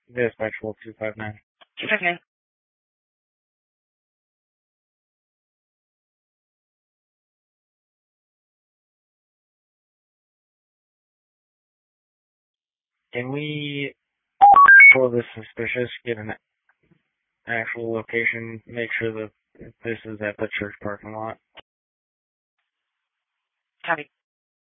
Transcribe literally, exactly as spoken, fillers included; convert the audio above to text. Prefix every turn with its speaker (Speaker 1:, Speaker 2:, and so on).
Speaker 1: Dispatch Wolf two five nine.
Speaker 2: two five nine.
Speaker 1: Can we, for this suspicious, get an actual location, make sure that this is at the church parking lot?
Speaker 2: Copy.